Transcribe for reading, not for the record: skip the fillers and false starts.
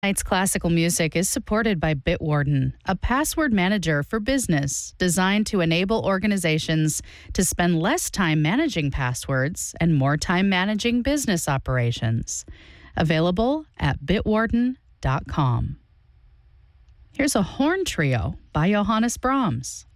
Tonight's classical music is supported by Bitwarden, a password manager for business designed to enable organizations to spend less time managing passwords and more time managing business operations. Available at bitwarden.com. Here's a horn trio by Johannes Brahms.